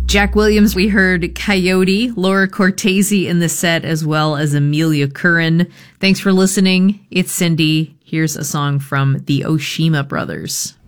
Jack Williams, we heard Coyote, Laura Cortese in the set, as well as Amelia Curran. Thanks for listening. It's Cindy. Here's a song from the Oshima Brothers.